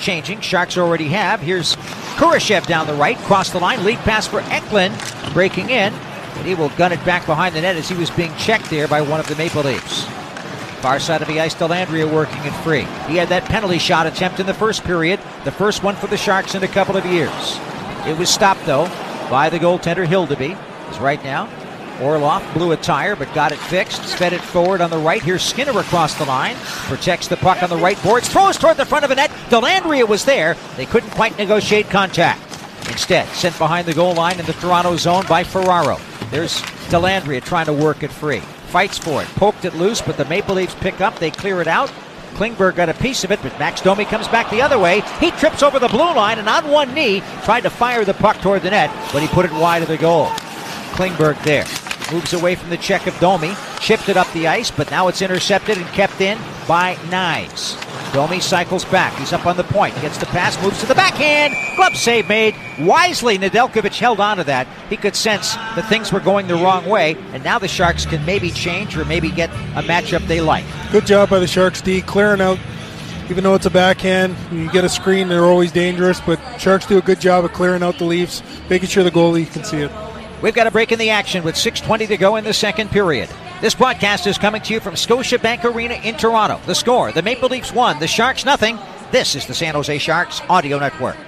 changing. Sharks already have. Here's Kurashev down the right, cross the line, lead pass for Eklund, breaking in, and he will gun it back behind the net as he was being checked there by one of the Maple Leafs. Far side of the ice, Dellandrea working it free. He had that penalty shot attempt in the first period, the first one for the Sharks in a couple of years. It was stopped, though, by the goaltender Hildeby. As right now, Orlov blew a tire but got it fixed, fed it forward on the right. Here's Skinner across the line, protects the puck on the right boards, throws toward the front of the net. Dellandrea was there. They couldn't quite negotiate contact. Instead, sent behind the goal line in the Toronto zone by Ferraro. There's Dellandrea trying to work it free. Fights for it, poked it loose, but the Maple Leafs pick up, they clear it out. Klingberg got a piece of it, but Max Domi comes back the other way. He trips over the blue line and on one knee tried to fire the puck toward the net, but he put it wide of the goal. Klingberg there. Moves away from the check of Domi. Chipped it up the ice, but now it's intercepted and kept in by Knies. Domi cycles back. He's up on the point. Gets the pass, moves to the backhand. Glove save made. Wisely, Nedeljkovic held on to that. He could sense that things were going the wrong way, and now the Sharks can maybe change or maybe get a matchup they like. Good job by the Sharks, D. Clearing out. Even though it's a backhand, you get a screen, they're always dangerous, but Sharks do a good job of clearing out the Leafs, making sure the goalie can see it. We've got a break in the action with 6:20 to go in the second period. This broadcast is coming to you from Scotiabank Arena in Toronto. The score, the Maple Leafs 1, the Sharks nothing. This is the San Jose Sharks Audio Network.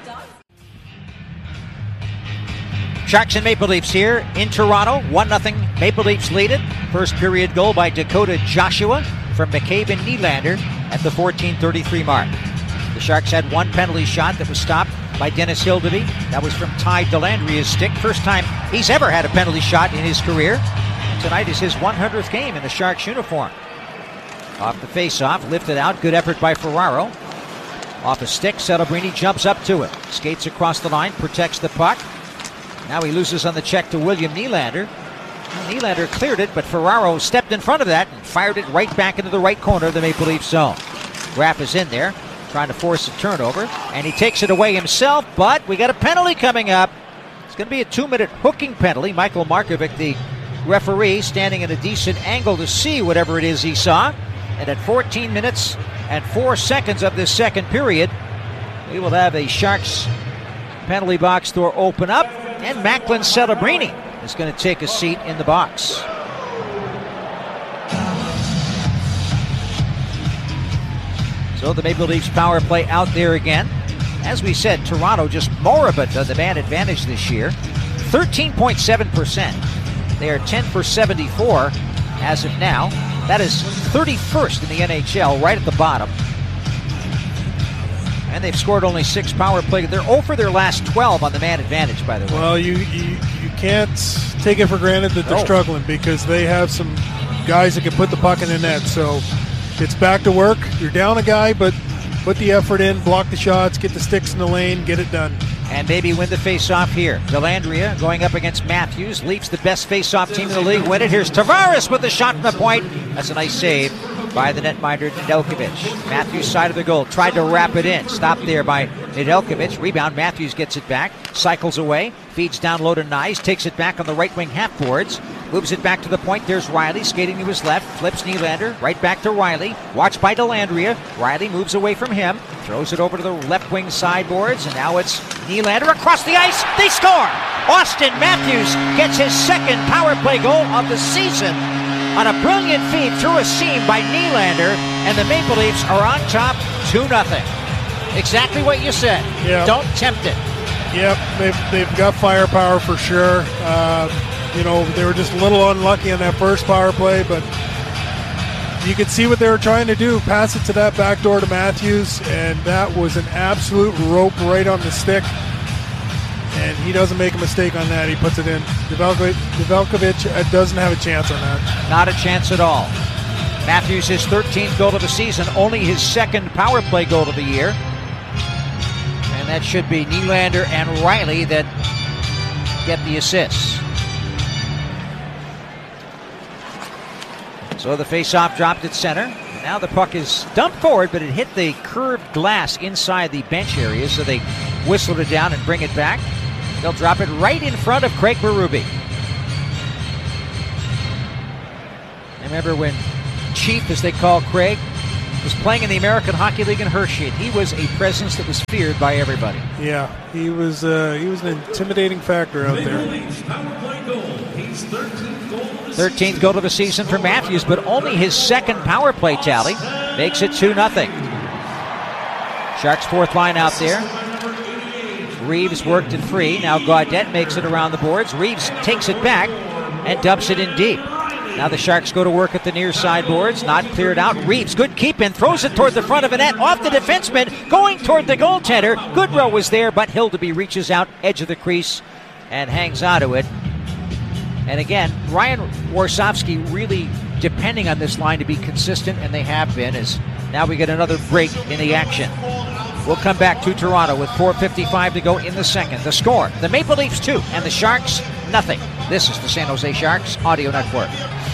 Sharks and Maple Leafs here in Toronto. 1-0 Maple Leafs lead it. First period goal by Dakota Joshua from McCabe and Nylander at the 14:33 mark. The Sharks had one penalty shot that was stopped by Dennis Hildeby. That was from Ty Dellandrea's stick. First time he's ever had a penalty shot in his career. Tonight is his 100th game in the Sharks uniform. Off the face-off, lifted out. Good effort by Ferraro. Off a stick, Celebrini jumps up to it. Skates across the line, protects the puck. Now he loses on the check to William Nylander. Nylander cleared it, but Ferraro stepped in front of that and fired it right back into the right corner of the Maple Leaf zone. Graff is in there, trying to force a turnover, and he takes it away himself, but we got a penalty coming up. It's going to be a 2-minute hooking penalty. Michael Markovic, the referee, standing at a decent angle to see whatever it is he saw. And at 14 minutes and 4 seconds of this second period, we will have a Sharks penalty box door open up, and Macklin Celebrini is going to take a seat in the box. So the Maple Leafs power play out there again. As we said, Toronto just moribund on the man advantage this year. 13.7%. They are 10 for 74 as of now. That is 31st in the NHL, right at the bottom. And they've scored only 6 power play. They're 0 for their last 12 on the man advantage, by the way. Well, you can't take it for granted that they're struggling, because they have some guys that can put the puck in the net. So it's back to work. You're down a guy, but put the effort in, block the shots, get the sticks in the lane, get it done. And maybe win the face-off here. Dellandrea going up against Matthews. Leafs, the best face-off team in the league, win it. Here's Tavares with the shot from the point. That's a nice save by the netminder Nedeljkovic. Matthews side of the goal, tried to wrap it in. Stopped there by Nedeljkovic. Rebound, Matthews gets it back, cycles away, feeds down low to Knies, takes it back on the right wing half boards, moves it back to the point. There's Riley skating to his left, flips Nylander, right back to Riley. Watched by Dellandrea. Riley moves away from him, throws it over to the left wing sideboards, and now it's Nylander across the ice. They score! Austin Matthews gets his second power play goal of the season on a brilliant feed through a seam by Nylander, and the Maple Leafs are on top 2-0. Exactly what you said. Yep. Don't tempt it. Yep, they've got firepower for sure. They were just a little unlucky on that first power play, but you could see what they were trying to do. Pass it to that back door to Matthews, and that was an absolute rope right on the stick. And he doesn't make a mistake on that. He puts it in. Nedeljkovic doesn't have a chance on that. Not a chance at all. Matthews, his 13th goal of the season, only his second power play goal of the year. And that should be Nylander and Riley that get the assists. So the face-off dropped at center. Now the puck is dumped forward, but it hit the curved glass inside the bench area, so they whistled it down and bring it back. They'll drop it right in front of Craig Berube. I remember when Chief, as they call Craig, was playing in the American Hockey League in Hershey, and he was a presence that was feared by everybody. Yeah, he was an intimidating factor out there. 13th goal of the season for Matthews, but only his second power play tally makes it 2-0. Sharks' fourth line out there. Reeves worked it free. Now Gaudette makes it around the boards. Reeves takes it back and dumps it in deep. Now the Sharks go to work at the near side boards. Not cleared out. Reeves, good keep in. Throws it toward the front of the net. Off the defenseman. Going toward the goaltender. Goodrow was there, but Hildeby reaches out, edge of the crease, and hangs onto it. And again, Ryan Warsofsky really depending on this line to be consistent, and they have been, as now we get another break in the action. We'll come back to Toronto with 4:55 to go in the second. The score, the Maple Leafs 2 and the Sharks nothing. This is the San Jose Sharks Audio Network.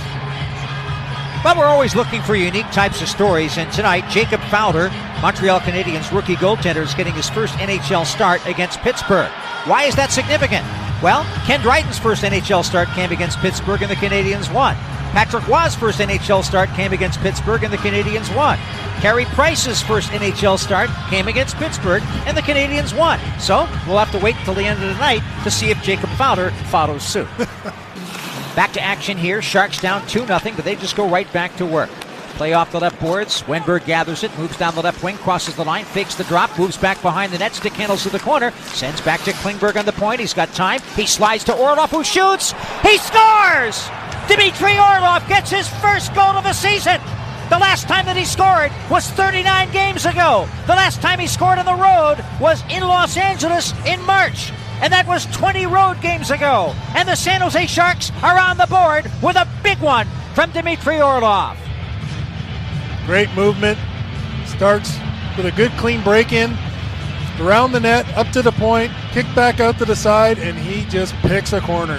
But we're always looking for unique types of stories, and tonight Jacob Fowler, Montreal Canadiens rookie goaltender, is getting his first NHL start against Pittsburgh. Why is that significant? Well, Ken Dryden's first NHL start came against Pittsburgh and the Canadiens won. Patrick Roy's first NHL start came against Pittsburgh and the Canadiens won. Carey Price's first NHL start came against Pittsburgh and the Canadiens won. So we'll have to wait until the end of the night to see if Jacob Fowler follows suit. Back to action here. Sharks down 2-0, but they just go right back to work. Play off the left boards. Wenberg gathers it, moves down the left wing, crosses the line, fakes the drop, moves back behind the net, stick handles to the corner, sends back to Klingberg on the point. He's got time. He slides to Orlov, who shoots. He scores! Dmitry Orlov gets his first goal of the season. The last time that he scored was 39 games ago. The last time he scored on the road was in Los Angeles in March. And that was 20 road games ago. And the San Jose Sharks are on the board with a big one from Dmitry Orlov. Great movement. Starts with a good clean break-in. Around the net, up to the point, kick back out to the side, and he just picks a corner.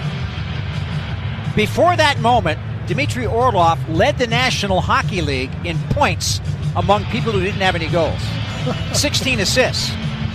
Before that moment, Dmitry Orlov led the National Hockey League in points among people who didn't have any goals. 16 assists.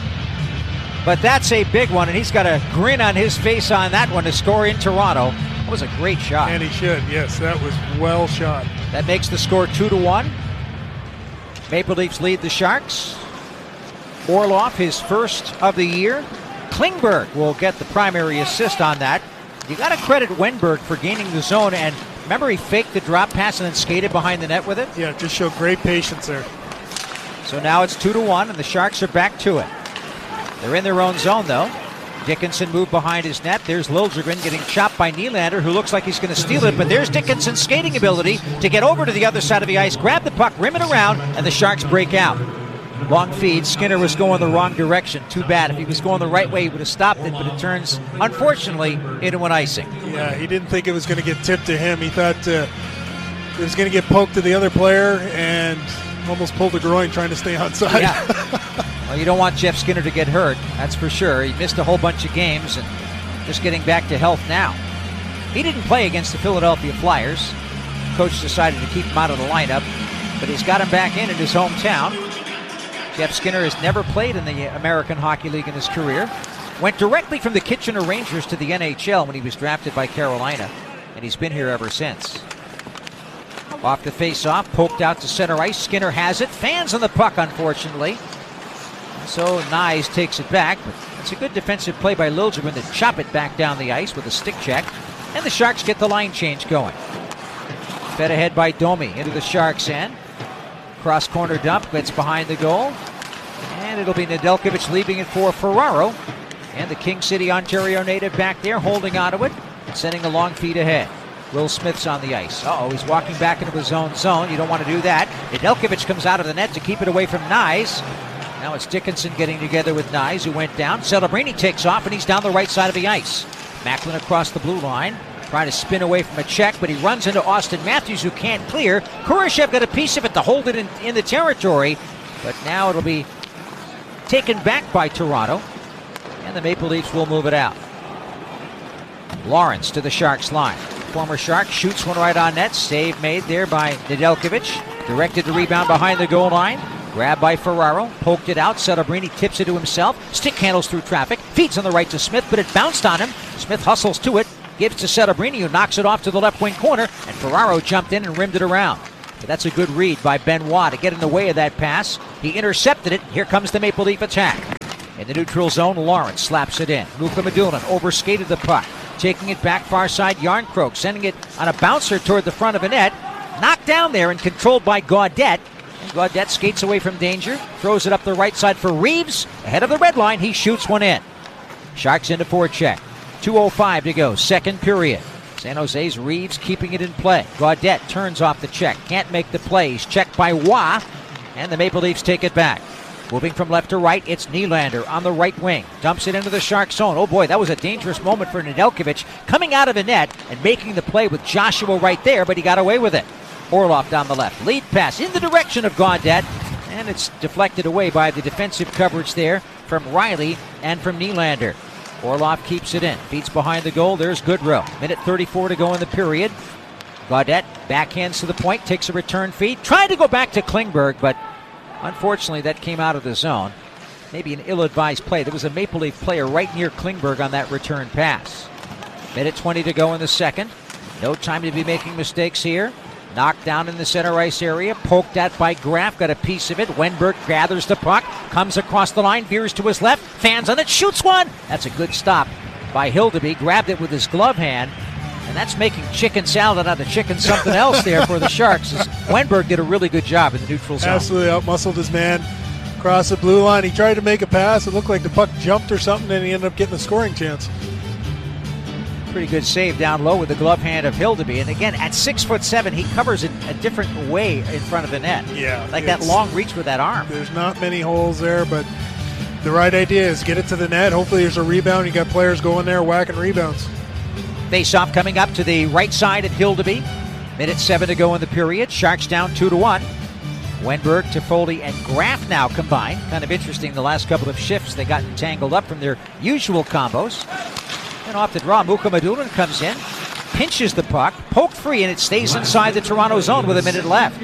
But that's a big one, and he's got a grin on his face on that one to score in Toronto. That was a great shot. And he should, yes, that was well shot. That makes the score 2-1. Maple Leafs lead the Sharks. Orlov, his first of the year. Klingberg will get the primary assist on that. You got to credit Wenberg for gaining the zone, and remember he faked the drop pass and then skated behind the net with it? Yeah, just showed great patience there. So now it's 2-1, and the Sharks are back to it. They're in their own zone, though. Dickinson moved behind his net. There's Liljegren getting chopped by Nylander, who looks like he's going to steal it, but there's Dickinson's skating ability to get over to the other side of the ice, grab the puck, rim it around, and the Sharks break out. Long feed. Skinner was going the wrong direction. Too bad. If he was going the right way, he would have stopped it, but it turns, unfortunately, into an icing. Yeah, he didn't think it was going to get tipped to him. He thought it was going to get poked to the other player and almost pulled a groin trying to stay onside. Yeah. Well, you don't want Jeff Skinner to get hurt, that's for sure. He missed a whole bunch of games and just getting back to health now. He didn't play against the Philadelphia Flyers. Coach decided to keep him out of the lineup, but he's got him back in his hometown. Jeff Skinner has never played in the American Hockey League in his career. Went directly from the Kitchener Rangers to the NHL when he was drafted by Carolina, and he's been here ever since. Off the face-off, poked out to center ice. Skinner has it. Fans on the puck, unfortunately. So Nyes takes it back, but it's a good defensive play by Liljegren to chop it back down the ice with a stick check. And the Sharks get the line change going. Fed ahead by Domi into the Sharks' end. Cross corner dump, gets behind the goal. And it'll be Nedeljkovic leaving it for Ferraro. And the King City, Ontario native back there holding onto it, sending a long feed ahead. Will Smith's on the ice. He's walking back into his own zone. You don't want to do that. Nedeljkovic comes out of the net to keep it away from Nyes. Now it's Dickinson getting together with Nyes, who went down. Celebrini takes off, and he's down the right side of the ice. Macklin across the blue line, trying to spin away from a check, but he runs into Austin Matthews, who can't clear. Kurashev got a piece of it to hold it in the territory, but now it'll be taken back by Toronto, and the Maple Leafs will move it out. Lawrence to the Sharks line. Former Shark shoots one right on net. Save made there by Nedeljkovic. Directed to rebound behind the goal line. Grabbed by Ferraro, poked it out. Celebrini tips it to himself. Stick handles through traffic. Feeds on the right to Smith, but it bounced on him. Smith hustles to it. Gives to Celebrini, who knocks it off to the left wing corner. And Ferraro jumped in and rimmed it around. But that's a good read by Benoit to get in the way of that pass. He intercepted it. Here comes the Maple Leaf attack. In the neutral zone, Lawrence slaps it in. Mukhamadullin overskated the puck. Taking it back far side, Järnkrok sending it on a bouncer toward the front of the net. Knocked down there and controlled by Gaudette. And Gaudette skates away from danger. Throws it up the right side for Reeves. Ahead of the red line, he shoots one in. Sharks into forecheck. 2:05 to go, second period. San Jose's Reeves keeping it in play. Gaudette turns off the check. Can't make the play. He's checked by Waugh. And the Maple Leafs take it back. Moving from left to right, it's Nylander on the right wing. Dumps it into the Shark zone. Oh boy, that was a dangerous moment for Nedeljkovic coming out of the net and making the play with Joshua right there, but he got away with it. Orlov down the left. Lead pass in the direction of Gaudette, and it's deflected away by the defensive coverage there from Riley and from Nylander. Orlov keeps it in. Feeds behind the goal. There's Goodrow. Minute 34 to go in the period. Gaudette backhands to the point, takes a return feed. Tried to go back to Klingberg, but unfortunately that came out of the zone. Maybe an ill-advised play. There was a Maple Leaf player right near Klingberg on that return pass. Minute 20 to go in the second. No time to be making mistakes here. Knocked down in the center ice area. Poked at by Graf. Got a piece of it. Wenberg gathers the puck. Comes across the line. Veers to his left. Fans on it. Shoots one. That's a good stop by Hildeby. Grabbed it with his glove hand. And that's making chicken salad out of chicken something else there for the Sharks. Wenberg did a really good job in the neutral zone. Absolutely outmuscled his man across the blue line. He tried to make a pass. It looked like the puck jumped or something, and he ended up getting a scoring chance. Pretty good save down low with the glove hand of Hildeby. And again, at 6'7", he covers it a different way in front of the net. Yeah. Like that long reach with that arm. There's not many holes there, but the right idea is get it to the net. Hopefully there's a rebound. You got players going there whacking rebounds. Face-off coming up to the right side of Hildeby. Minute 7 to go in the period. Sharks down 2-1. Wenberg, Toffoli, and Graf now combined. Kind of interesting, the last couple of shifts they got tangled up from their usual combos. And off the draw, Mukhamadullin comes in, pinches the puck, poked free, and it stays inside the Toronto zone with a minute left.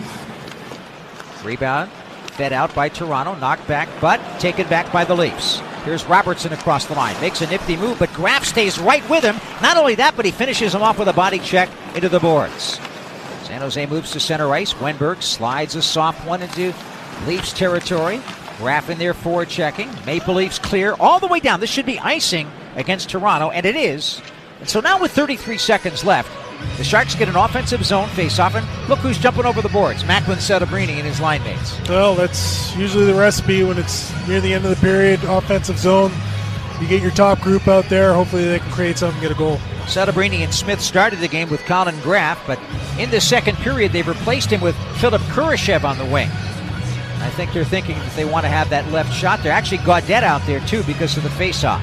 Rebound, fed out by Toronto, knocked back, but taken back by the Leafs. Here's Robertson across the line, makes a nifty move, but Graf stays right with him. Not only that, but he finishes him off with a body check into the boards. San Jose moves to center ice. Wenberg slides a soft one into Leafs territory. Graf in there forward checking. Maple Leafs clear all the way down. This should be icing against Toronto, and it is. And so now with 33 seconds left, the Sharks get an offensive zone face-off, and look who's jumping over the boards. Macklin Setebrini and his line mates. Well, that's usually the recipe when it's near the end of the period, offensive zone. You get your top group out there. Hopefully they can create something, get a goal. Setebrini and Smith started the game with Colin Graf, but in the second period they've replaced him with Philip Kurashev on the wing. I think they're thinking that they want to have that left shot. They're actually Gaudette out there too because of the face-off.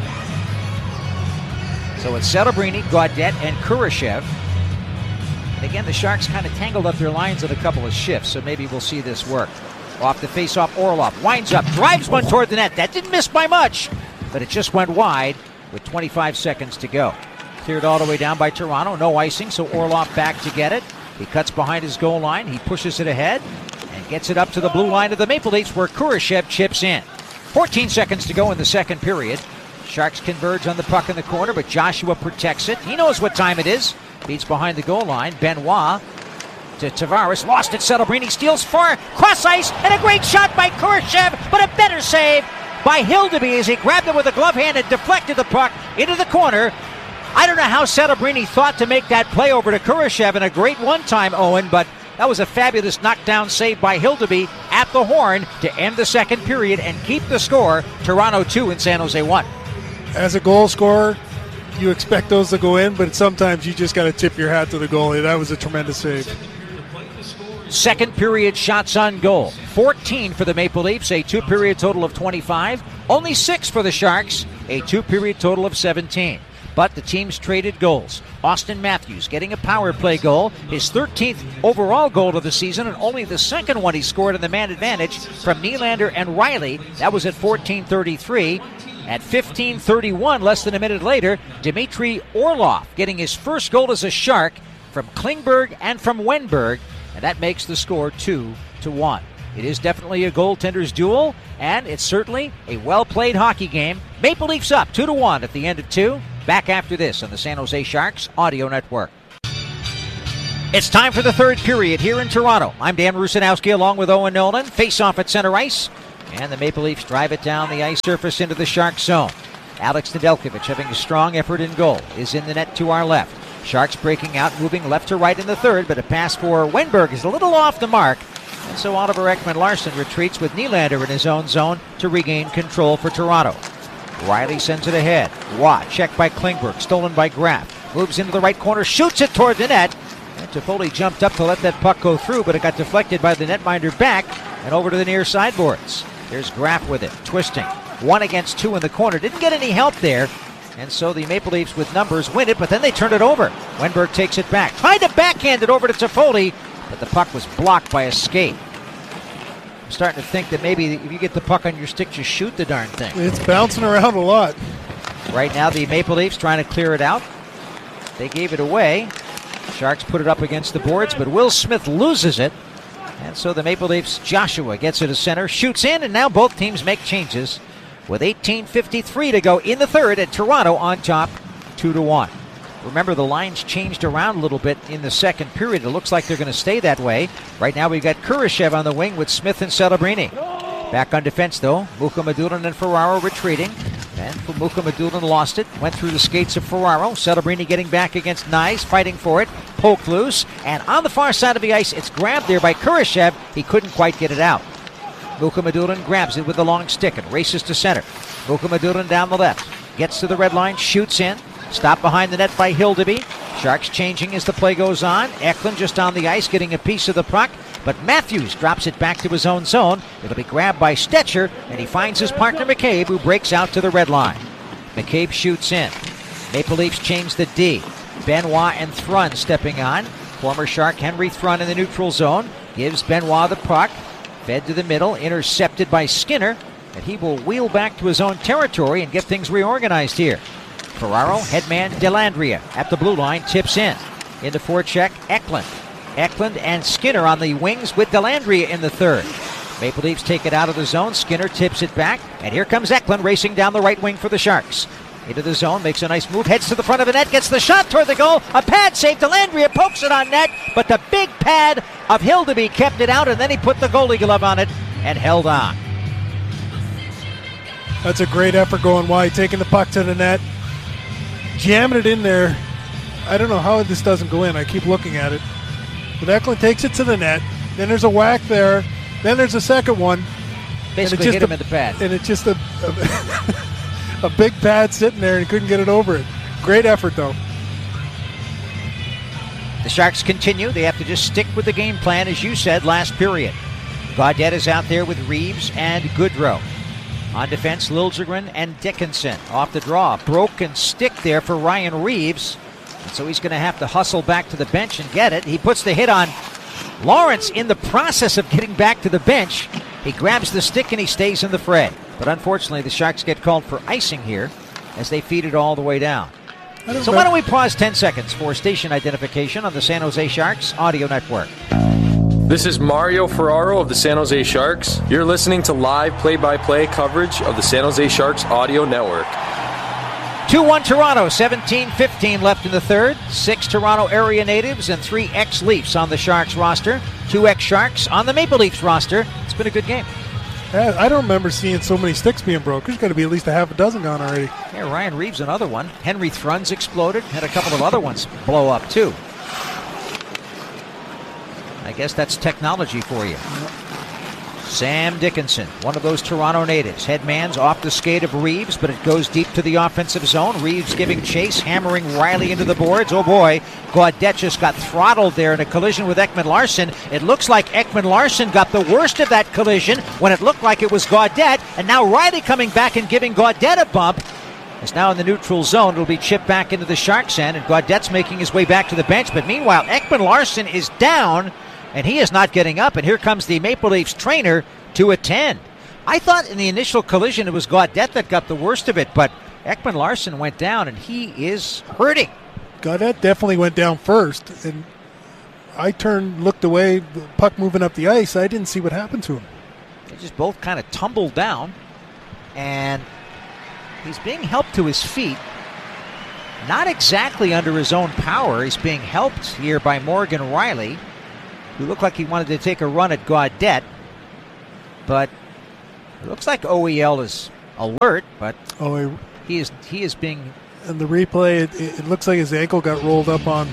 So it's Setebrini, Gaudette, and Kurashev. And again, the Sharks kind of tangled up their lines in a couple of shifts, so maybe we'll see this work. Off the face-off, Orlov winds up, drives one toward the net. That didn't miss by much, but it just went wide with 25 seconds to go. Cleared all the way down by Toronto. No icing, so Orlov back to get it. He cuts behind his goal line. He pushes it ahead and gets it up to the blue line of the Maple Leafs where Kurashev chips in. 14 seconds to go in the second period. Sharks converge on the puck in the corner, but Joshua protects it. He knows what time it is. Beats behind the goal line. Benoit to Tavares. Lost it. Setebrini steals far. Cross ice, and a great shot by Kurashev, but a better save by Hildeby as he grabbed it with a glove hand and deflected the puck into the corner. I don't know how Setebrini thought to make that play over to Kurashev, and a great one-time, Owen, but that was a fabulous knockdown save by Hildeby at the horn to end the second period and keep the score. Toronto 2 and San Jose 1. As a goal scorer, you expect those to go in, but sometimes you just got to tip your hat to the goalie. That was a tremendous save. Second period shots on goal. 14 for the Maple Leafs, a two-period total of 25. Only 6 for the Sharks, a two-period total of 17. But the teams traded goals. Austin Matthews getting a power play goal, his 13th overall goal of the season, and only the second one he scored in the man advantage from Nylander and Riley. That was at 14:33. At 15:31, less than a minute later, Dmitry Orlov getting his first goal as a Shark from Klingberg and from Wenberg, and that makes the score 2-1. It is definitely a goaltender's duel, and it's certainly a well-played hockey game. Maple Leafs up 2-1 at the end of 2. Back after this on the San Jose Sharks Audio Network. It's time for the third period here in Toronto. I'm Dan Rusanowski along with Owen Nolan. Face off at center ice. And the Maple Leafs drive it down the ice surface into the Sharks zone. Alex Nedeljkovic having a strong effort in goal is in the net to our left. Sharks breaking out, moving left to right in the third, but a pass for Wenberg is a little off the mark. And so Oliver Ekman-Larsson retreats with Nylander in his own zone to regain control for Toronto. Riley sends it ahead. Watt checked by Klingberg, stolen by Graf. Moves into the right corner, shoots it toward the net. And Toffoli jumped up to let that puck go through, but it got deflected by the netminder back and over to the near sideboards. Here's Graf with it, twisting. 1 against 2 in the corner. Didn't get any help there. And so the Maple Leafs with numbers win it, but then they turn it over. Wenberg takes it back. Tried to backhand it over to Toffoli, but the puck was blocked by a skate. I'm starting to think that maybe if you get the puck on your stick, just shoot the darn thing. It's bouncing around a lot. Right now the Maple Leafs trying to clear it out. They gave it away. Sharks put it up against the boards, but Will Smith loses it. And so the Maple Leafs, Joshua gets it to center, shoots in, and now both teams make changes with 18:53 to go in the third, and Toronto on top 2-1. Remember, the lines changed around a little bit in the second period. It looks like they're going to stay that way. Right now we've got Kurashev on the wing with Smith and Celebrini. Back on defense, though, Mukhamadullin and Ferraro retreating. And Mukhamadullin lost it, went through the skates of Ferraro. Celebrini getting back against Nyes, fighting for it, poked loose. And on the far side of the ice, it's grabbed there by Kurashev. He couldn't quite get it out. Mukhamadullin grabs it with the long stick and races to center. Mukhamadullin down the left, gets to the red line, shoots in. Stopped behind the net by Hildeby. Sharks changing as the play goes on. Eklund just on the ice getting a piece of the puck, but Matthews drops it back to his own zone. It'll be grabbed by Stetcher, and he finds his partner McCabe, who breaks out to the red line. McCabe shoots in. Maple Leafs change the D. Benoit and Thrun stepping on. Former Shark Henry Thrun in the neutral zone. Gives Benoit the puck. Fed to the middle, intercepted by Skinner, and he will wheel back to his own territory and get things reorganized here. Ferraro, headman Dellandrea at the blue line, tips in. Into forecheck, Eklund. Eklund and Skinner on the wings with Dellandrea in the third. Maple Leafs take it out of the zone. Skinner tips it back, and here comes Eklund racing down the right wing for the Sharks. Into the zone, makes a nice move, heads to the front of the net, gets the shot toward the goal. A pad save, Dellandrea pokes it on net, but the big pad of Hildeby kept it out, and then he put the goalie glove on it and held on. That's a great effort going wide, taking the puck to the net, jamming it in there. I don't know how this doesn't go in. I keep looking at it. But Eklund takes it to the net. Then there's a whack there. Then there's a second one. Basically hit him in the pad. And it's just a big pad sitting there, and he couldn't get it over it. Great effort, though. The Sharks continue. They have to just stick with the game plan, as you said, last period. Gaudette is out there with Reeves and Goodrow. On defense, Liljegren and Dickinson. Off the draw. Broken stick there for Ryan Reeves. And so he's going to have to hustle back to the bench and get it. He puts the hit on Lawrence in the process of getting back to the bench. He grabs the stick and he stays in the fray. But unfortunately, the Sharks get called for icing here as they feed it all the way down. So why don't we pause 10 seconds for station identification on the San Jose Sharks Audio Network. This is Mario Ferraro of the San Jose Sharks. You're listening to live play-by-play coverage of the San Jose Sharks Audio Network. 2-1 Toronto, 17-15 left in the third. 6 Toronto area natives and 3 ex-Leafs on the Sharks roster. 2 ex-Sharks on the Maple Leafs roster. It's been a good game. I don't remember seeing so many sticks being broke. There's got to be at least a half a dozen gone already. Yeah, Ryan Reeves, another one. Henry Thrun's exploded. Had a couple of other ones blow up, too. I guess that's technology for you. Sam Dickinson, one of those Toronto natives. Headman's off the skate of Reeves, but it goes deep to the offensive zone. Reeves giving chase, hammering Riley into the boards. Oh boy, Gaudette just got throttled there in a collision with Ekman-Larsson. It looks like Ekman-Larsson got the worst of that collision when it looked like it was Gaudette, and now Riley coming back and giving Gaudette a bump. It's now in the neutral zone. It'll be chipped back into the Sharks' end, and Gaudette's making his way back to the bench. But meanwhile, Ekman-Larsson is down, and he is not getting up, and here comes the Maple Leafs trainer to attend. I thought in the initial collision it was Gaudette that got the worst of it, but Ekman-Larsson went down, and he is hurting. Gaudette definitely went down first, and I looked away, the puck moving up the ice. I didn't see what happened to him. They just both kind of tumbled down, and he's being helped to his feet. not exactly under his own power. He's being helped here by Morgan Riley, who looked like he wanted to take a run at Gaudette. But it looks like OEL is alert, but he is being... In the replay, it looks like his ankle got rolled up on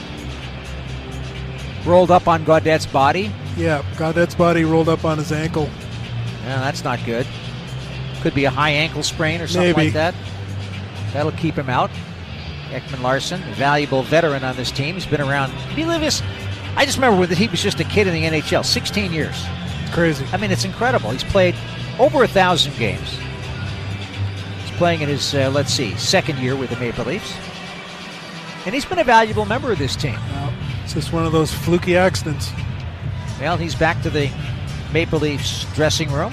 Gaudette's body. Yeah, Gaudette's body rolled up on his ankle. Yeah, that's not good. Could be a high ankle sprain or something like that. That'll keep him out. Ekman Larsson, a valuable veteran on this team. He's been around. Can you believe this? I just remember when he was just a kid in the NHL. 16 years. It's crazy. I mean, it's incredible. He's played over 1,000 games. Playing in his, second year with the Maple Leafs. And he's been a valuable member of this team. Well, it's just one of those fluky accidents. Well, he's back to the Maple Leafs dressing room.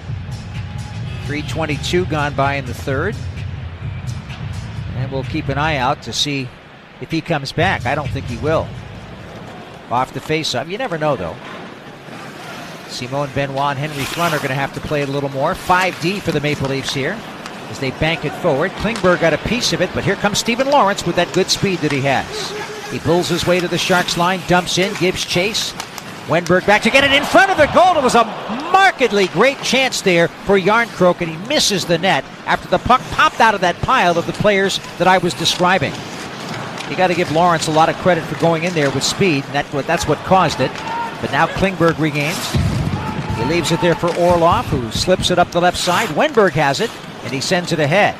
3:22 gone by in the third. And we'll keep an eye out to see if he comes back. I don't think he will. Off the face-off. You never know, though. Simone Benoit and Henry Thrun are going to have to play it a little more. 5D for the Maple Leafs here as they bank it forward. Klingberg got a piece of it, but here comes Stephen Lawrence with that good speed that he has. He pulls his way to the Sharks line, dumps in, gives chase. Wenberg back to get it in front of the goal. It was a markedly great chance there for Järnkrok, and he misses the net after the puck popped out of that pile of the players that I was describing. You got to give Lawrence a lot of credit for going in there with speed, and that's what caused it. But now Klingberg regains. He leaves it there for Orlov, who slips it up the left side. Wenberg has it, and he sends it ahead.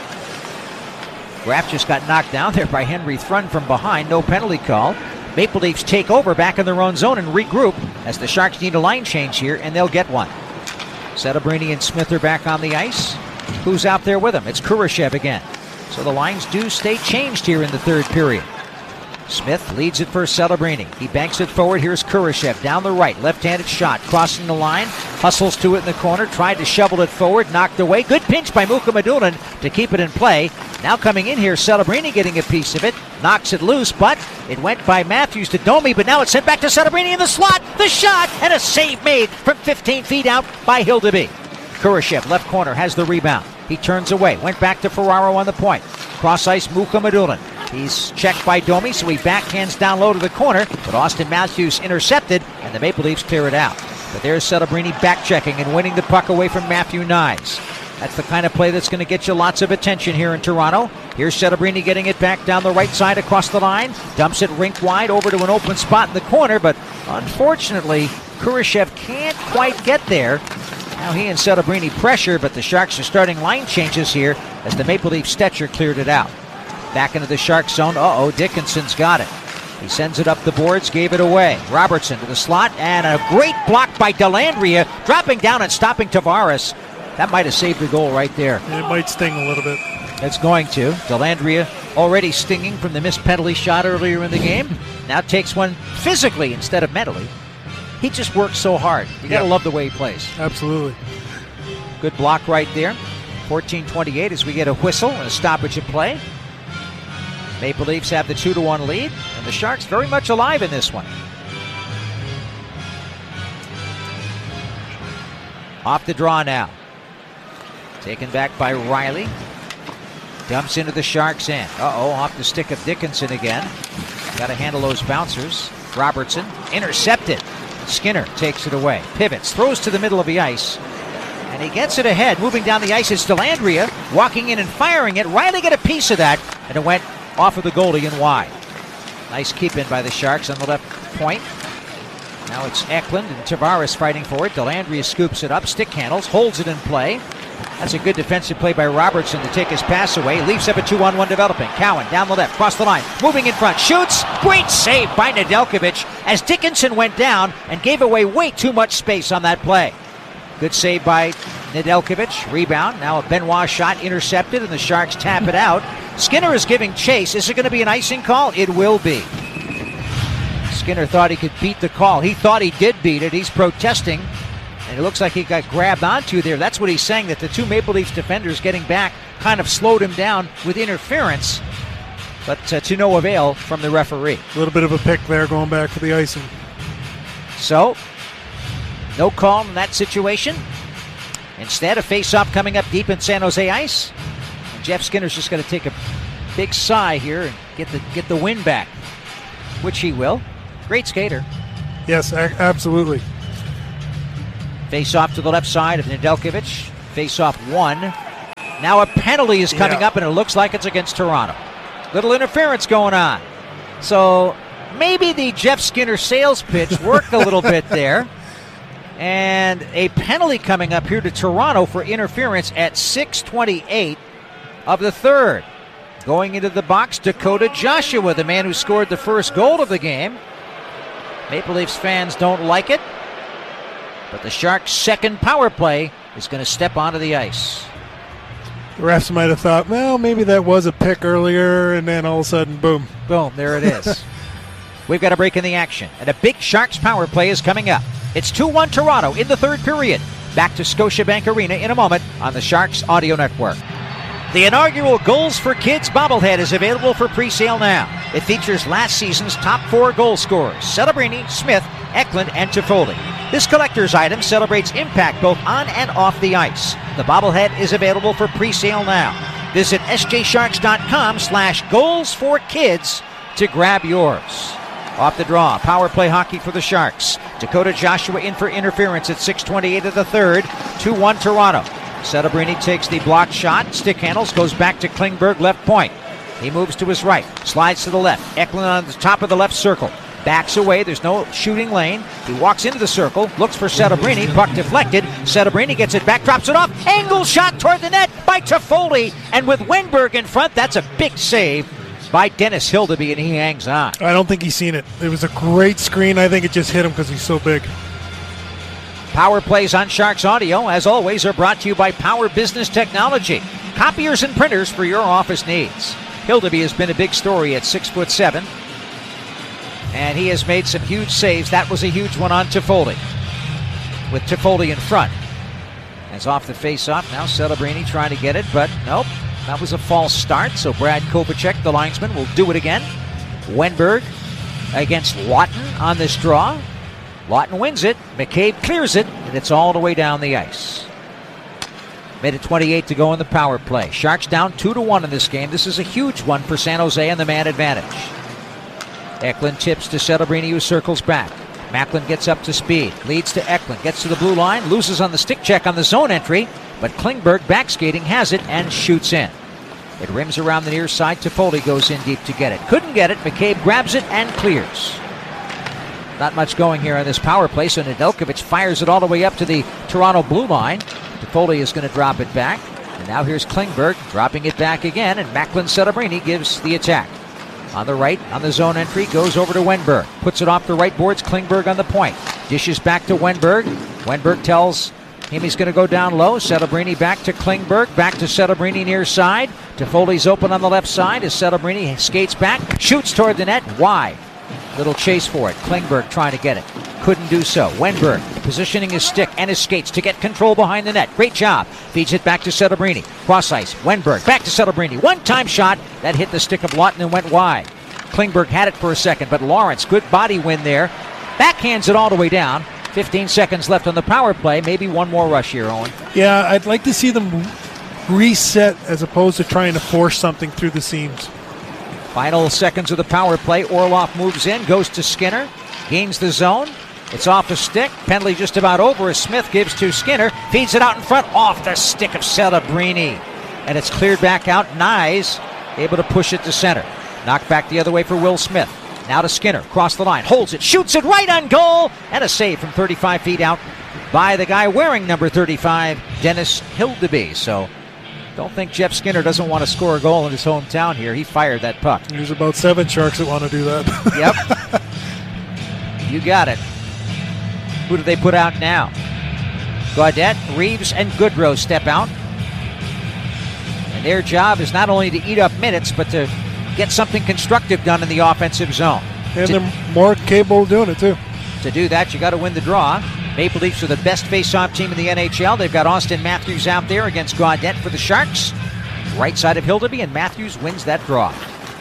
Graf just got knocked down there by Henry Thrun from behind. No penalty call. Maple Leafs take over back in their own zone and regroup as the Sharks need a line change here, and they'll get one. Settlebrini and Smith are back on the ice. Who's out there with them? It's Kurashev again. So the lines do stay changed here in the third period. Smith leads it for Settlebrini. He banks it forward. Here's Kurashev down the right. Left-handed shot. Crossing the line. Hustles to it in the corner. Tried to shovel it forward. Knocked away. Good pinch by Mukhamadullin to keep it in play. Now coming in here, Settlebrini getting a piece of it. Knocks it loose, but it went by Matthews to Domi, but now it's sent back to Settlebrini in the slot. The shot, and a save made from 15 feet out by Hildeby. Kurashev, left corner, has the rebound. He turns away. Went back to Ferraro on the point. Cross ice, Mukhamadullin. He's checked by Domi, so he backhands down low to the corner, but Austin Matthews intercepted, and the Maple Leafs clear it out. But there's Settlebrini back-checking and winning the puck away from Matthew Knies. That's the kind of play that's going to get you lots of attention here in Toronto. Here's Settlebrini getting it back down the right side across the line. Dumps it rink wide over to an open spot in the corner, but unfortunately, Kurashev can't quite get there. Now he and Settlebrini pressure, but the Sharks are starting line changes here as the Maple Leaf Stetcher cleared it out. Back into the Shark zone. Dickinson's got it. He sends it up the boards, gave it away. Robertson to the slot, and a great block by Dellandrea, dropping down and stopping Tavares. That might have saved the goal right there. It might sting a little bit. It's going to. Dellandrea already stinging from the missed penalty shot earlier in the game. Now takes one physically instead of mentally. He just works so hard. You got to love the way he plays. Absolutely. Good block right there. 14:28 as we get a whistle and a stoppage of play. Maple Leafs have the 2-1 lead, and the Sharks very much alive in this one. Off the draw now. Taken back by Riley. Dumps into the Sharks' end. Off the stick of Dickinson again. Got to handle those bouncers. Robertson intercepted. Skinner takes it away. Pivots, throws to the middle of the ice. And he gets it ahead. Moving down the ice is Dellandrea. Walking in and firing it. Riley got a piece of that, and it went off of the goalie and wide. Nice keep in by the Sharks on the left point. Now it's Eklund and Tavares fighting for it. Dellandrea scoops it up, stick handles, holds it in play. That's a good defensive play by Robertson to take his pass away. Leafs have a 2-on-1 developing. Cowan down the left, cross the line, moving in front, shoots. Great save by Nedeljkovic as Dickinson went down and gave away way too much space on that play. Good save by Nedeljkovic. Rebound. Now a Benoit shot intercepted, and the Sharks tap it out. Skinner is giving chase. Is it going to be an icing call? It will be. Skinner thought he could beat the call. He thought he did beat it. He's protesting, and it looks like he got grabbed onto there. That's what he's saying, that the two Maple Leafs defenders getting back kind of slowed him down with interference, but to no avail from the referee. A little bit of a pick there going back for the icing. So, no call in that situation. Instead, a face-off coming up deep in San Jose ice. And Jeff Skinner's just going to take a big sigh here and get the win back, which he will. Great skater. Yes, absolutely. Face off to the left side of Nedeljkovic. Face off one. Now a penalty is coming up, and it looks like it's against Toronto. Little interference going on. So maybe the Jeff Skinner sales pitch worked a little bit there. And a penalty coming up here to Toronto for interference at 6:28 of the third. Going into the box, Dakota Joshua, the man who scored the first goal of the game. Maple Leafs fans don't like it, but the Sharks' second power play is going to step onto the ice. The refs might have thought, well, maybe that was a pick earlier, and then all of a sudden, boom. Boom, there it is. We've got a break in the action, and a big Sharks power play is coming up. It's 2-1 Toronto in the third period. Back to Scotiabank Arena in a moment on the Sharks Audio Network. The inaugural Goals for Kids bobblehead is available for pre-sale now. It features last season's top 4 goal scorers, Celebrini, Smith, Eklund, and Toffoli. This collector's item celebrates impact both on and off the ice. The bobblehead is available for pre-sale now. Visit sjsharks.com/goals4kids to grab yours. Off the draw, power play hockey for the Sharks. Dakota Joshua in for interference at 6:28 of the third. 2-1 Toronto. Celebrini takes the blocked shot, stick handles, goes back to Klingberg, left point. He moves to his right, slides to the left. Eklund on the top of the left circle. Backs away, there's no shooting lane. He walks into the circle, looks for Celebrini, puck deflected. Celebrini gets it back, drops it off. Angle shot toward the net by Toffoli. And with Wenberg in front, that's a big save by Dennis Hildeby, and he hangs on. I don't think he's seen it. It was a great screen. I think it just hit him because he's so big. Power plays on Sharks Audio, as always, are brought to you by Power Business Technology. Copiers and printers for your office needs. Hildeby has been a big story at 6'7", and he has made some huge saves. That was a huge one on Toffoli, with Toffoli in front. As off the face-off, now Celebrini trying to get it, but nope. That was a false start, so Brad Kovacek, the linesman, will do it again. Wenberg against Lawton on this draw. Lawton wins it, McCabe clears it, and it's all the way down the ice. Minute 28 to go in the power play. Sharks down 2-1 in this game. This is a huge one for San Jose and the man advantage. Eklund tips to Celebrini, who circles back. Macklin gets up to speed, leads to Eklund, gets to the blue line, loses on the stick check on the zone entry, but Klingberg back skating has it and shoots in. It rims around the near side. Toffoli goes in deep to get it. Couldn't get it. McCabe grabs it and clears. Not much going here on this power play, so Nedeljkovic fires it all the way up to the Toronto blue line. Toffoli is going to drop it back. And now here's Klingberg dropping it back again, and Macklin Celebrini gives the attack. On the right, on the zone entry, goes over to Wenberg. Puts it off the right boards, Klingberg on the point. Dishes back to Wenberg. Wenberg tells him he's going to go down low. Celebrini back to Klingberg, back to Celebrini near side. Toffoli's open on the left side as Celebrini skates back, shoots toward the net, wide. Little chase for it. Klingberg trying to get it. Couldn't do so. Wenberg positioning his stick and his skates to get control behind the net. Great job. Feeds it back to Celebrini. Cross ice. Wenberg back to Celebrini. One-time shot. That hit the stick of Lawton and went wide. Klingberg had it for a second, but Lawrence, good body win there. Backhands it all the way down. 15 seconds left on the power play. Maybe one more rush here, Owen. Yeah, I'd like to see them reset as opposed to trying to force something through the seams. Final seconds of the power play. Orlov moves in, goes to Skinner, gains the zone. It's off the stick. Penalty just about over as Smith gives to Skinner. Feeds it out in front, off the stick of Celebrini. And it's cleared back out. Nyes able to push it to center. Knocked back the other way for Will Smith. Now to Skinner, cross the line, holds it, shoots it right on goal. And a save from 35 feet out by the guy wearing number 35, Dennis Hildeby. So don't think Jeff Skinner doesn't want to score a goal in his hometown here. He fired that puck. There's about 7 Sharks that want to do that. Yep. You got it. Who do they put out now? Gaudette, Reeves, and Goodrow step out. And their job is not only to eat up minutes, but to get something constructive done in the offensive zone. And they're more capable of doing it, too. To do that, you got to win the draw. Maple Leafs are the best face-off team in the NHL. They've got Austin Matthews out there against Gaudette for the Sharks. Right side of Hildeby, and Matthews wins that draw.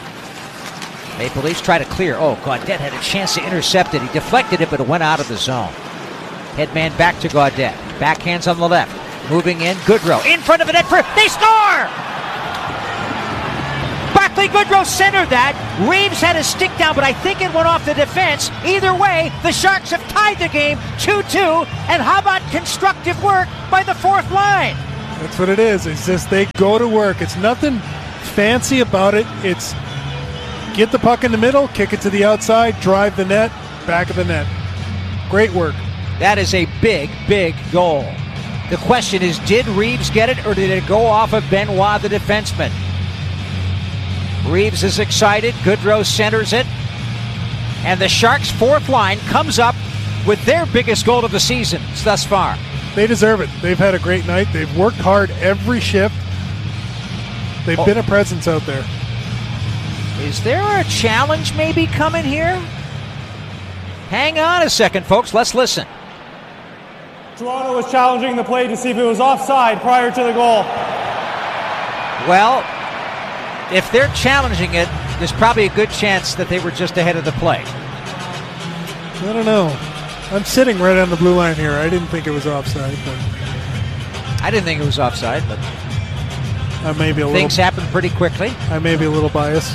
Maple Leafs try to clear. Oh, Gaudette had a chance to intercept it. He deflected it, but it went out of the zone. Headman back to Gaudette. Backhands on the left. Moving in, Goodrow. In front of the net for... They score! Lee Goodrow centered that. Reeves had a stick down, but I think it went off the defense. Either way, the Sharks have tied the game 2-2. And how about constructive work by the fourth line? That's what it is. It's just they go to work. It's nothing fancy about it. It's get the puck in the middle, kick it to the outside, drive the net, back of the net. Great work. That is a big, big goal. The question is, did Reeves get it, or did it go off of Benoit, the defenseman? Reeves is excited. Goodrow centers it. And the Sharks' fourth line comes up with their biggest goal of the season thus far. They deserve it. They've had a great night. They've worked hard every shift. They've been a presence out there. Is there a challenge maybe coming here? Hang on a second, folks. Let's listen. Toronto was challenging the play to see if it was offside prior to the goal. Well, if they're challenging it, there's probably a good chance that they were just ahead of the play. I don't know. I'm sitting right on the blue line here. I didn't think it was offside. But I didn't think it was offside, but I may be a things happen pretty quickly. I may be a little biased.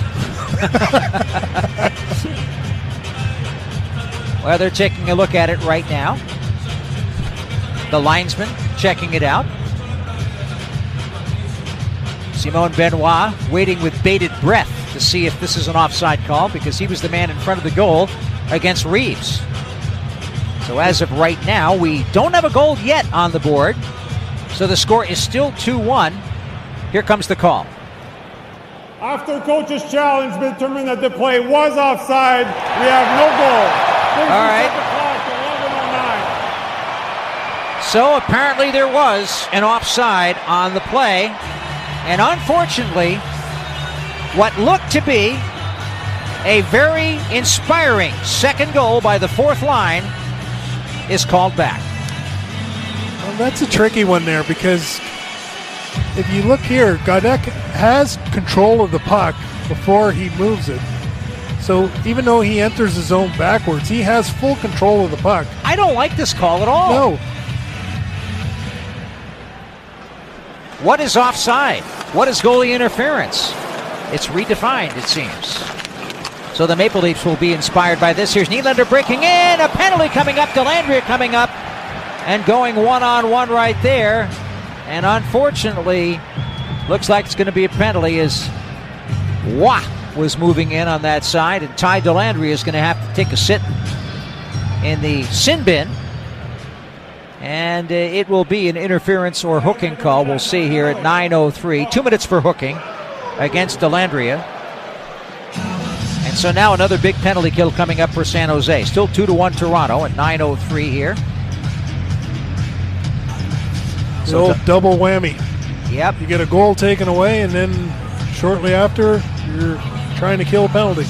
Well, they're taking a look at it right now. The linesman checking it out. Simon Benoit waiting with bated breath to see if this is an offside call, because he was the man in front of the goal against Reeves. So as of right now, we don't have a goal yet on the board. So the score is still 2-1. Here comes the call. After coach's challenge determined that the play was offside, we have no goal. All right. So apparently there was an offside on the play. And unfortunately, what looked to be a very inspiring second goal by the fourth line is called back. Well, that's a tricky one there, because if you look here, Gaudek has control of the puck before he moves it. So even though he enters the zone backwards, he has full control of the puck. I don't like this call at all. No. What is offside? What is goalie interference? It's redefined, it seems. So the Maple Leafs will be inspired by this. Here's Nylander breaking in. A penalty coming up. Dellandrea coming up and going one-on-one right there. And unfortunately, looks like it's going to be a penalty as Waugh was moving in on that side. And Ty Dellandrea is going to have to take a sit in the sin bin. And it will be an interference or hooking call. We'll see here at 9:03. 2 minutes for hooking against Dellandrea. And so now another big penalty kill coming up for San Jose. Still 2-1 Toronto at 9:03 here. The old double whammy. Yep. You get a goal taken away, and then shortly after, you're trying to kill a penalty.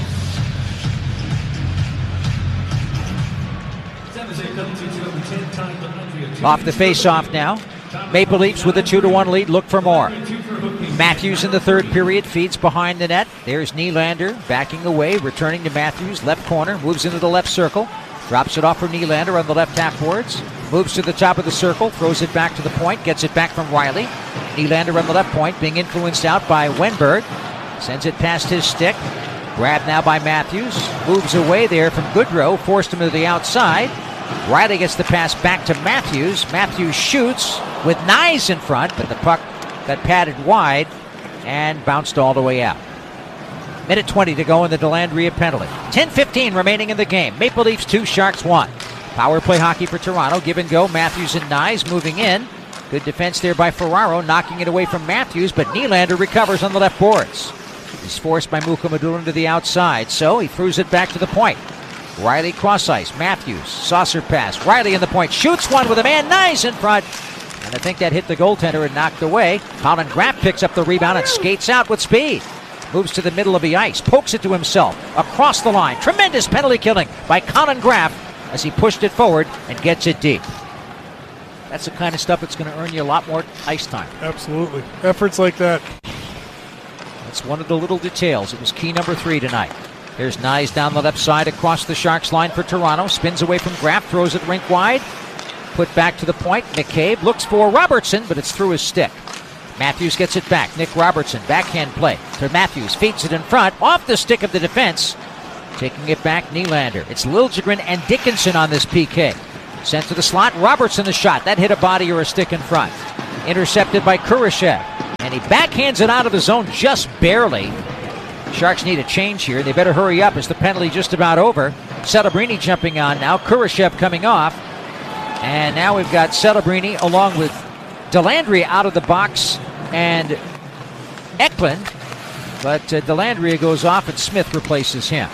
Off the face-off now. Maple Leafs with a 2-1 lead. Look for more. Matthews in the third period feeds behind the net. There's Nylander backing away, returning to Matthews. Left corner, moves into the left circle. Drops it off for Nylander on the left half boards. Moves to the top of the circle, throws it back to the point, gets it back from Riley. Nylander on the left point, being influenced out by Wenberg. Sends it past his stick. Grabbed now by Matthews. Moves away there from Goodrow, forced him to the outside. Riley gets the pass back to Matthews. Matthews shoots with Knies in front, but the puck got padded wide and bounced all the way out. Minute 20 to go in the Dellandrea penalty. 10:15 remaining in the game. Maple Leafs 2, Sharks 1. Power play hockey for Toronto. Give and go. Matthews and Knies moving in. Good defense there by Ferraro, knocking it away from Matthews, but Nylander recovers on the left boards. He's forced by Mukhamadullin to the outside, so he throws it back to the point. Riley cross ice. Matthews, saucer pass. Riley in the point, shoots one with a man, Knies in front. And I think that hit the goaltender and knocked away. Colin Graff picks up the rebound and skates out with speed. Moves to the middle of the ice, pokes it to himself, across the line. Tremendous penalty killing by Colin Graff as he pushed it forward and gets it deep. That's the kind of stuff that's going to earn you a lot more ice time. Absolutely. Efforts like that. That's one of the little details. It was key number 3 tonight. Here's Knies down the left side across the Sharks line for Toronto. Spins away from Graff, throws it rink wide. Put back to the point. McCabe looks for Robertson, but it's through his stick. Matthews gets it back. Nick Robertson, backhand play to Matthews. Feeds it in front, off the stick of the defense. Taking it back, Nylander. It's Liljegren and Dickinson on this PK. Sent to the slot, Robertson the shot. That hit a body or a stick in front. Intercepted by Kurashev. And he backhands it out of the zone just barely. Sharks need a change here. They better hurry up as the penalty just about over. Celebrini jumping on now. Kurashev coming off. And now we've got Celebrini along with Dellandrea out of the box and Eklund. But Dellandrea goes off and Smith replaces him.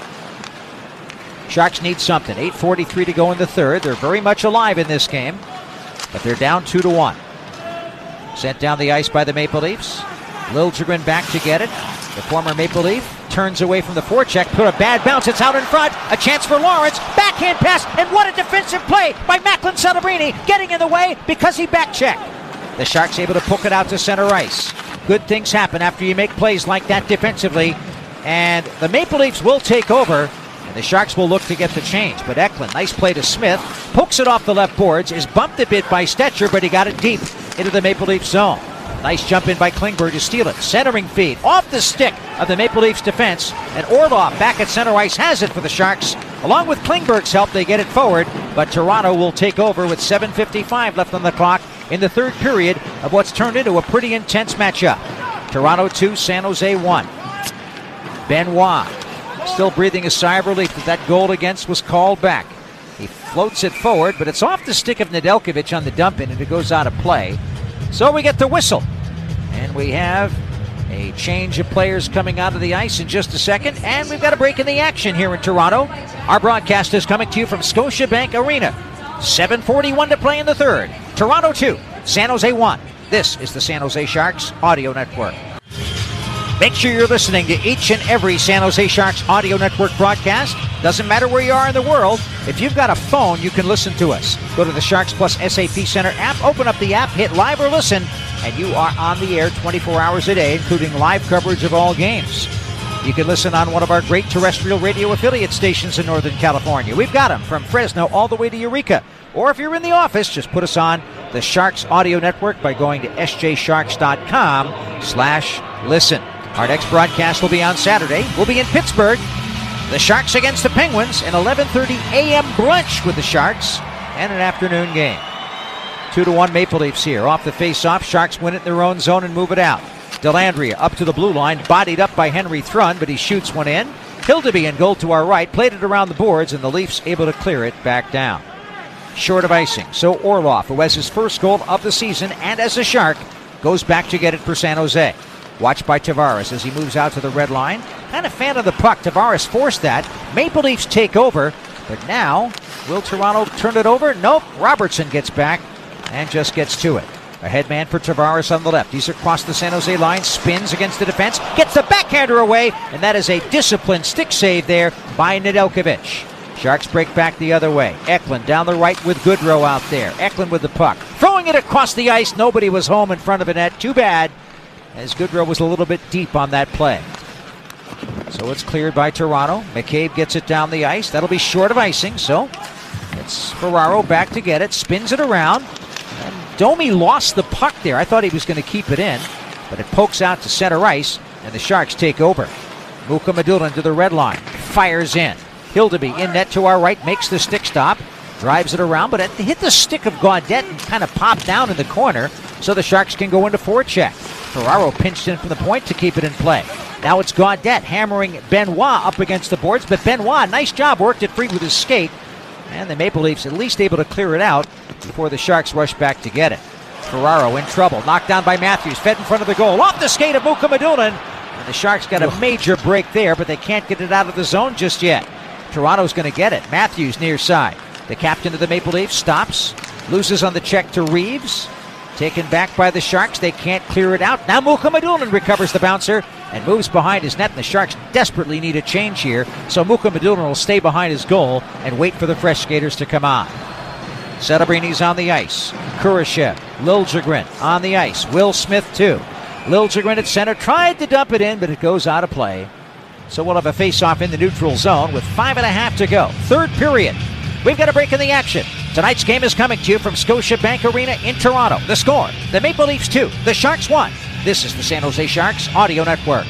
Sharks need something. 8:43 to go in the third. They're very much alive in this game, but they're down 2-1. Sent down the ice by the Maple Leafs. Liljegren back to get it. The former Maple Leaf turns away from the forecheck. Put a bad bounce. It's out in front. A chance for Lawrence. Backhand pass. And what a defensive play by Macklin Celebrini. Getting in the way because he backchecked. The Sharks able to poke it out to center ice. Good things happen after you make plays like that defensively. And the Maple Leafs will take over. And the Sharks will look to get the change. But Eklund, nice play to Smith. Pokes it off the left boards. Is bumped a bit by Stetcher, but he got it deep into the Maple Leafs zone. Nice jump in by Klingberg to steal it. Centering feed off the stick of the Maple Leafs defense. And Orlov back at center ice has it for the Sharks. Along with Klingberg's help, they get it forward. But Toronto will take over with 7:55 left on the clock in the third period of what's turned into a pretty intense matchup. Toronto 2, San Jose 1. Benoit still breathing a sigh of relief that goal against was called back. He floats it forward, but it's off the stick of Nedeljkovic on the dump in, and it goes out of play. So we get the whistle. And we have a change of players coming out of the ice in just a second. And we've got a break in the action here in Toronto. Our broadcast is coming to you from Scotiabank Arena. 7:41 to play in the third. Toronto 2, San Jose 1. This is the San Jose Sharks Audio Network. Make sure you're listening to each and every San Jose Sharks Audio Network broadcast. Doesn't matter where you are in the world. If you've got a phone, you can listen to us. Go to the Sharks Plus SAP Center app, open up the app, hit live or listen, and you are on the air 24 hours a day, including live coverage of all games. You can listen on one of our great terrestrial radio affiliate stations in Northern California. We've got them from Fresno all the way to Eureka. Or if you're in the office, just put us on the Sharks Audio Network by going to sjsharks.com/listen. Our next broadcast will be on Saturday. We'll be in Pittsburgh. The Sharks against the Penguins, an 11:30 a.m. brunch with the Sharks, and an afternoon game. 2-1 Maple Leafs here. Off the face-off, Sharks win it in their own zone and move it out. Dellandrea up to the blue line, bodied up by Henry Thrun, but he shoots one in. Hildeby in goal to our right, played it around the boards, and the Leafs able to clear it back down. Short of icing, so Orlov, who has his first goal of the season and as a Shark, goes back to get it for San Jose. Watched by Tavares as he moves out to the red line. Kind of fan of the puck. Tavares forced that. Maple Leafs take over. But now, will Toronto turn it over? Nope. Robertson gets back and just gets to it. A headman for Tavares on the left. He's across the San Jose line. Spins against the defense. Gets the backhander away. And that is a disciplined stick save there by Nedeljkovic. Sharks break back the other way. Eklund down the right with Goodrow out there. Eklund with the puck. Throwing it across the ice. Nobody was home in front of the net. Too bad, as Goodrow was a little bit deep on that play. So it's cleared by Toronto. McCabe gets it down the ice. That'll be short of icing, so it's Ferraro back to get it. Spins it around. And Domi lost the puck there. I thought he was going to keep it in, but it pokes out to center ice, and the Sharks take over. Mukhamadullin to the red line. Fires in. Hildeby in net to our right, makes the stick stop. Drives it around, but it hit the stick of Gaudette and kind of popped down in the corner, so the Sharks can go into forecheck. Ferraro pinched in from the point to keep it in play. Now it's Gaudette hammering Benoit up against the boards, but Benoit, nice job, worked it free with his skate. And the Maple Leafs at least able to clear it out before the Sharks rush back to get it. Ferraro in trouble, knocked down by Matthews, fed in front of the goal, off the skate of Mukhamadullin. And the Sharks got a major break there, but they can't get it out of the zone just yet. Toronto's going to get it. Matthews near side. The captain of the Maple Leafs stops, loses on the check to Reeves. Taken back by the Sharks. They can't clear it out. Now Mukhamadullin recovers the bouncer and moves behind his net, and the Sharks desperately need a change here. So Mukhamadullin will stay behind his goal and wait for the fresh skaters to come on. Celebrini's on the ice. Kurashev, Liljegren on the ice. Will Smith too. Liljegren at center, tried to dump it in, but it goes out of play. So we'll have a face-off in the neutral zone with 5.5 to go. Third period. We've got a break in the action. Tonight's game is coming to you from Scotiabank Arena in Toronto. The score, the Maple Leafs 2, the Sharks 1. This is the San Jose Sharks Audio Network.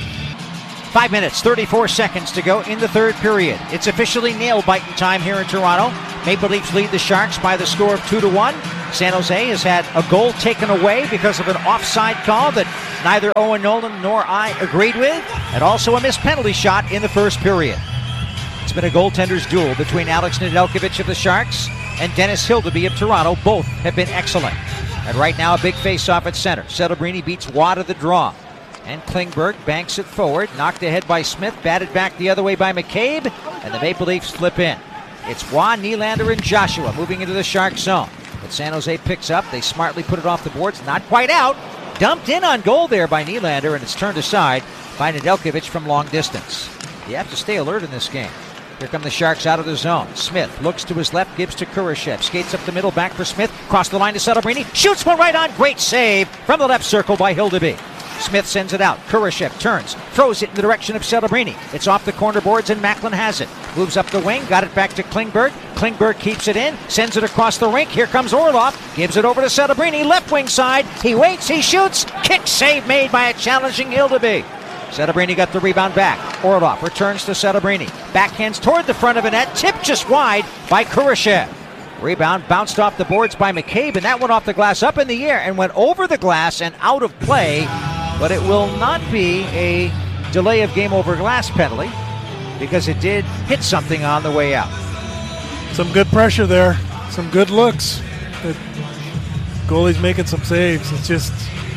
5 minutes, 34 seconds to go in the third period. It's officially nail-biting time here in Toronto. Maple Leafs lead the Sharks by the score of 2-1. San Jose has had a goal taken away because of an offside call that neither Owen Nolan nor I agreed with, and also a missed penalty shot in the first period. It's been a goaltender's duel between Alex Nedeljkovic of the Sharks and Dennis Hildeby of Toronto. Both have been excellent. And right now, a big face-off at center. Celebrini beats Watt of the draw. And Klingberg banks it forward. Knocked ahead by Smith. Batted back the other way by McCabe. And the Maple Leafs flip in. It's Waugh, Nylander, and Joshua moving into the Shark zone. But San Jose picks up. They smartly put it off the boards. Not quite out. Dumped in on goal there by Nylander. And it's turned aside by Nedeljkovic from long distance. You have to stay alert in this game. Here come the Sharks out of the zone. Smith looks to his left, gives to Kurashev. Skates up the middle, back for Smith. Cross the line to Celebrini. Shoots one right on. Great save from the left circle by Hildeby. Smith sends it out. Kurashev turns, throws it in the direction of Celebrini. It's off the corner boards and Macklin has it. Moves up the wing, got it back to Klingberg. Klingberg keeps it in, sends it across the rink. Here comes Orlov, gives it over to Celebrini. Left wing side. He waits, he shoots. Kick save made by a challenging Hildeby. Celebrini got the rebound back. Orlov returns to Celebrini. Backhands toward the front of the net. Tipped just wide by Kurashev. Rebound bounced off the boards by McCabe, and that went off the glass up in the air and went over the glass and out of play. But it will not be a delay of game over glass penalty because it did hit something on the way out. Some good pressure there. Some good looks. The goalie's making some saves. It's just,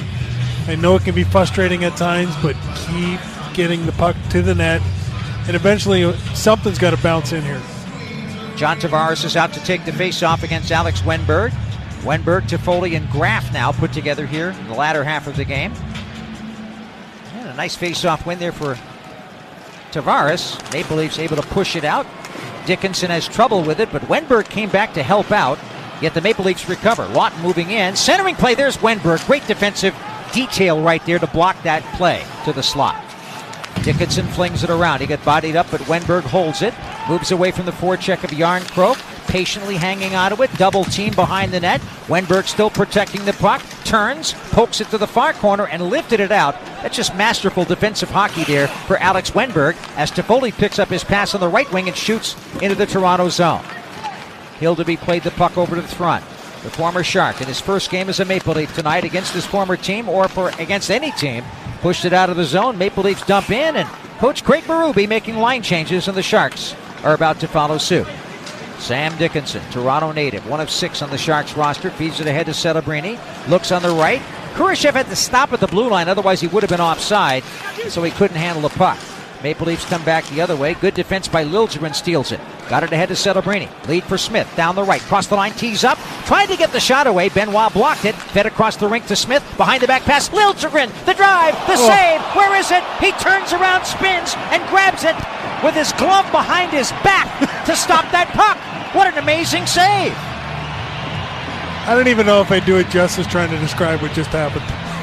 I know it can be frustrating at times, but keep getting the puck to the net, and eventually something's got to bounce in here. John Tavares is out to take the face-off against Alex Wennberg. Wennberg, Toffoli, and Graf now put together here in the latter half of the game. And a nice face-off win there for Tavares. Maple Leafs able to push it out. Dickinson has trouble with it, but Wennberg came back to help out. Yet the Maple Leafs recover. Lawton moving in. Centering play, there's Wennberg. Great defensive detail right there to block that play to the slot. Dickinson flings it around. He got bodied up, but Wennberg holds it. Moves away from the forecheck of Järnkrok. Patiently hanging onto it. Double team behind the net. Wennberg still protecting the puck. Turns, pokes it to the far corner, and lifted it out. That's just masterful defensive hockey there for Alex Wennberg as Toffoli picks up his pass on the right wing and shoots into the Toronto zone. Hildeby played the puck over to the front. The former Shark in his first game as a Maple Leaf tonight against his former team or against any team. Pushed it out of the zone. Maple Leafs dump in, and Coach Craig Berube making line changes, and the Sharks are about to follow suit. Sam Dickinson, Toronto native, 1 of 6 on the Sharks roster, feeds it ahead to Celebrini. Looks on the right. Kurashev had to stop at the blue line, otherwise he would have been offside, so he couldn't handle the puck. Maple Leafs come back the other way. Good defense by Liljegren, steals it. Got it ahead to Celebrini. Lead for Smith. Down the right. Cross the line. Tees up. Tried to get the shot away. Benoit blocked it. Fed across the rink to Smith. Behind the back pass. Liljegren. The drive. The save. Where is it? He turns around, spins, and grabs it with his glove behind his back to stop that puck. What an amazing save. I don't even know if I do it justice trying to describe what just happened.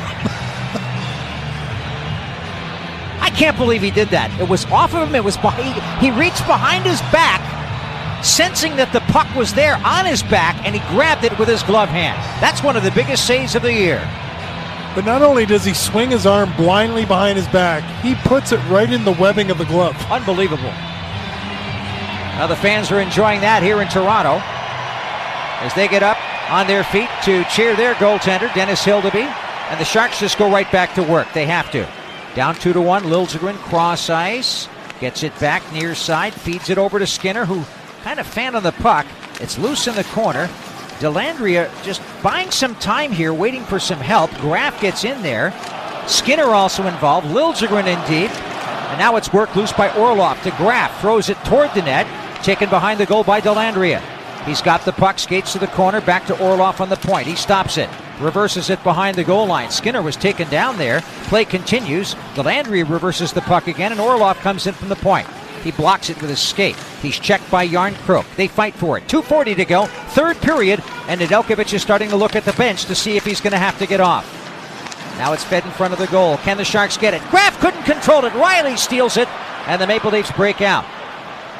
I can't believe he did that. It was off of him. It was he reached behind his back, sensing that the puck was there on his back, and he grabbed it with his glove hand. That's one of the biggest saves of the year. But not only does he swing his arm blindly behind his back, he puts it right in the webbing of the glove. Unbelievable. Now the fans are enjoying that here in Toronto as they get up on their feet to cheer their goaltender, Dennis Hildeby, and the Sharks just go right back to work. They have to. Down 2-1, Liljegren, cross ice, gets it back near side, feeds it over to Skinner, who kind of fanned on the puck. It's loose in the corner. Dellandrea just buying some time here, waiting for some help. Graf gets in there. Skinner also involved. Liljegren indeed. And now it's worked loose by Orlov to Graf. Throws it toward the net. Taken behind the goal by Dellandrea. He's got the puck, skates to the corner, back to Orlov on the point. He stops it. Reverses it behind the goal line. Skinner was taken down there. Play continues. Dellandrea reverses the puck again, and Orlov comes in from the point. He blocks it with his skate. He's checked by Järnkrok. They fight for it. 2:40 to go. Third period, and Nedeljkovic is starting to look at the bench to see if he's going to have to get off. Now it's fed in front of the goal. Can the Sharks get it? Graf couldn't control it. Riley steals it, and the Maple Leafs break out.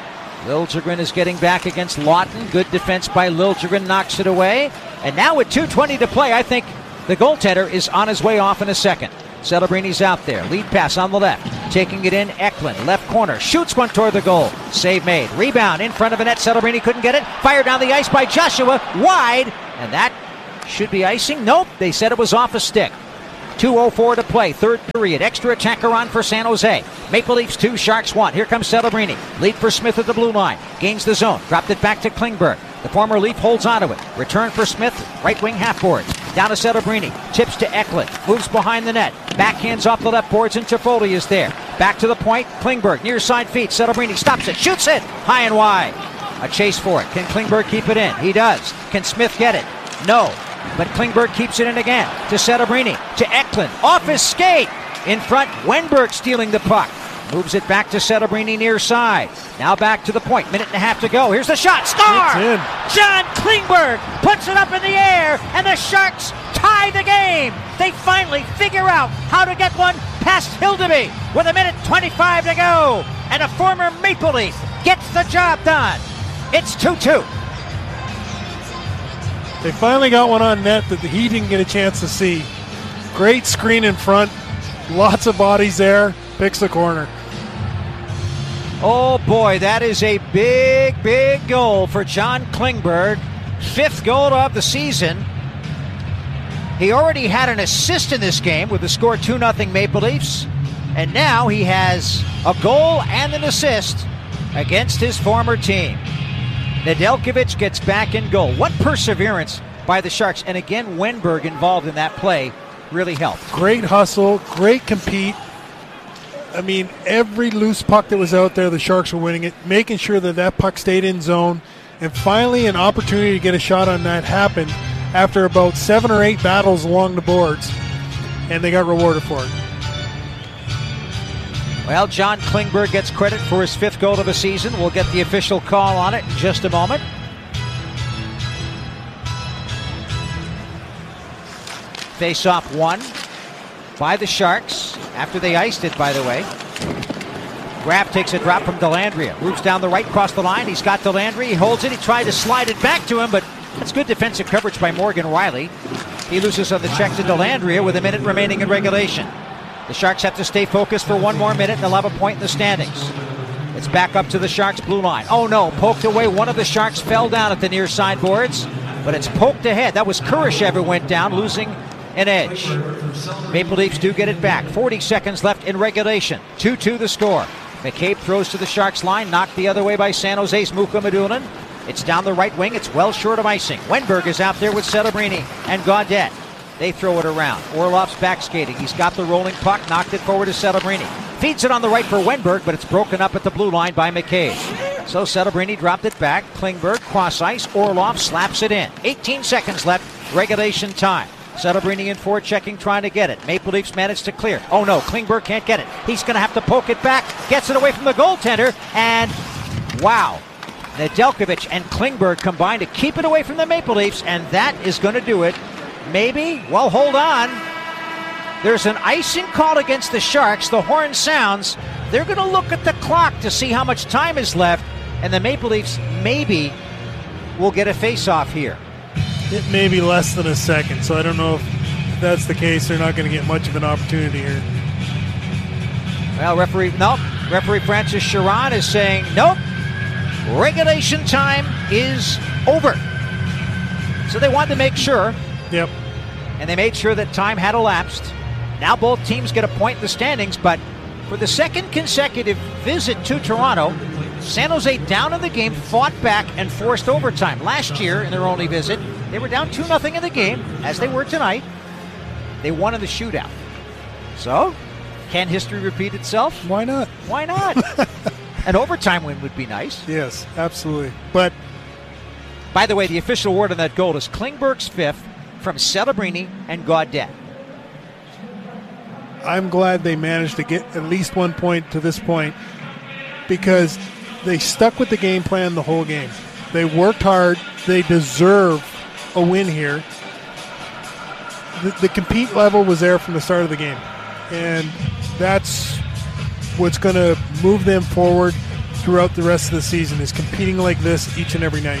Liljegren is getting back against Lawton. Good defense by Liljegren, knocks it away. And now with 2:20 to play, I think the goaltender is on his way off in a second. Celebrini's out there. Lead pass on the left. Taking it in, Eklund. Left corner. Shoots one toward the goal. Save made. Rebound in front of the net. Celebrini couldn't get it. Fired down the ice by Joshua. Wide. And that should be icing. Nope. They said it was off a stick. 2:04 to play. Third period. Extra attacker on for San Jose. Maple Leafs 2, Sharks 1. Here comes Celebrini. Lead for Smith at the blue line. Gains the zone. Dropped it back to Klingberg. The former Leaf holds onto it. Return for Smith. Right wing half boards. Down to Celebrini. Tips to Eklund. Moves behind the net. Backhands off the left boards and Toffoli is there. Back to the point. Klingberg. Near side feet. Celebrini stops it. Shoots it. High and wide. A chase for it. Can Klingberg keep it in? He does. Can Smith get it? No. But Klingberg keeps it in again. To Celebrini. To Eklund. Off his skate. In front. Wenberg stealing the puck. Moves it back to Celebrini near side. Now back to the point. Minute and a half to go. Here's the shot. Star! John Klingberg puts it up in the air, and the Sharks tie the game. They finally figure out how to get one past Hildeby with 1:25 to go. And a former Maple Leaf gets the job done. It's 2-2. They finally got one on net that he didn't get a chance to see. Great screen in front. Lots of bodies there. Picks the corner. Oh boy, that is a big, big goal for John Klingberg. 5th goal of the season. He already had an assist in this game with the score 2-0 Maple Leafs. And now he has a goal and an assist against his former team. Nedeljkovic gets back in goal. What perseverance by the Sharks. And again, Wenberg involved in that play really helped. Great hustle, great compete. I mean, every loose puck that was out there, the Sharks were winning it, making sure that that puck stayed in zone. And finally, an opportunity to get a shot on that happened after about 7 or 8 battles along the boards. And they got rewarded for it. Well, John Klingberg gets credit for his 5th goal of the season. We'll get the official call on it in just a moment. Face-off won by the Sharks after they iced it, by the way. Graf takes a drop from Dellandrea. Moves down the right, across the line. He's got Dellandrea. He holds it. He tried to slide it back to him, but that's good defensive coverage by Morgan Riley. He loses on the check to Dellandrea with a minute remaining in regulation. The Sharks have to stay focused for 1 more minute and they'll have a point in the standings. It's back up to the Sharks' blue line. Oh no, poked away. One of the Sharks fell down at the near side boards, but it's poked ahead. That was Kurashev who went down, losing an edge. Maple Leafs do get it back. 40 seconds left in regulation. 2-2 the score. McCabe throws to the Sharks line, knocked the other way by San Jose's Muka Madunan. It's down the right wing. It's well short of icing. Wenberg is out there with Celebrini and Gaudette. They throw it around. Orlov's back skating. He's got the rolling puck, knocked it forward to Celebrini. Feeds it on the right for Wenberg, but it's broken up at the blue line by McCabe. So Celebrini dropped it back. Klingberg cross ice. Orlov slaps it in. 18 seconds left. Regulation time. Celebrini in forward checking, trying to get it. Maple Leafs managed to clear. Oh no, Klingberg can't get it. He's going to have to poke it back. Gets it away from the goaltender. And wow. Nedeljkovic and Klingberg combined to keep it away from the Maple Leafs. And that is going to do it. Maybe. Well, hold on. There's an icing call against the Sharks. The horn sounds. They're going to look at the clock to see how much time is left. And the Maple Leafs maybe will get a face-off here. It may be less than a second, so I don't know if that's the case. They're not going to get much of an opportunity here. Well, referee Francis Chiron is saying, nope, regulation time is over. So they wanted to make sure. Yep. And they made sure that time had elapsed. Now both teams get a point in the standings, but for the second consecutive visit to Toronto, San Jose down in the game, fought back and forced overtime. Last year, in their only visit, they were down 2-0 in the game, as they were tonight. They won in the shootout. So, can history repeat itself? Why not? Why not? An overtime win would be nice. Yes, absolutely. But, by the way, the official word on that goal is Klingberg's 5th from Celebrini and Gaudette. I'm glad they managed to get at least 1 point to this point because they stuck with the game plan the whole game. They worked hard. They deserve a win here. The compete level was there from the start of the game. And that's what's going to move them forward. throughout the rest of the season, is competing like this each and every night.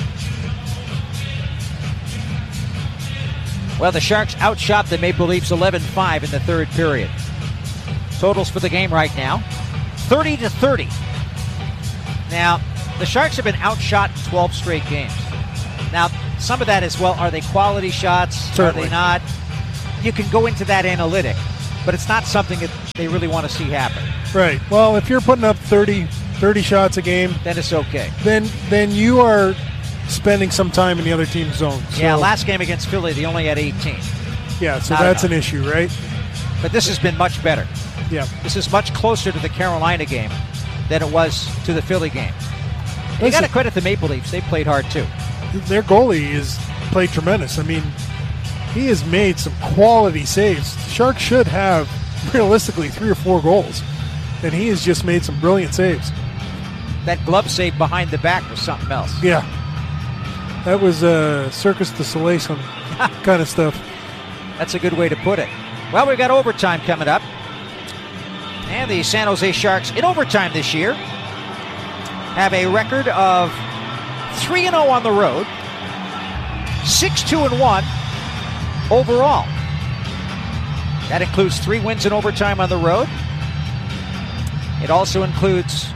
Well, the Sharks outshot the Maple Leafs 11-5 in the third period. Totals for the game right now, 30-30. Now, the Sharks have been outshot in 12 straight games. Now, some of that is, well, are they quality shots? Certainly. Are they not? You can go into that analytic, but it's not something that they really want to see happen. Right. Well, if you're putting up 30 shots a game, Then it's okay. then you are spending some time in the other team's zone. So, Yeah, last game against Philly, they only had 18. yeah, so not that's enough. an issue, right? But this has been much better. Yeah. This is much closer to the Carolina game than it was to the Philly game. And you got to Listen. credit the Maple Leafs. They played hard, too. Their goalie is played tremendous. I mean, he has made some quality saves. The Sharks should have, realistically, 3 or 4 goals. And he has just made some brilliant saves. That glove save behind the back was something else. Yeah. That was Circus du Soleil kind of stuff. That's a good way to put it. Well, we've got overtime coming up. And the San Jose Sharks, in overtime this year, have a record of 3-0 on the road, 6-2-1 overall. That includes 3 wins in overtime on the road. It also includes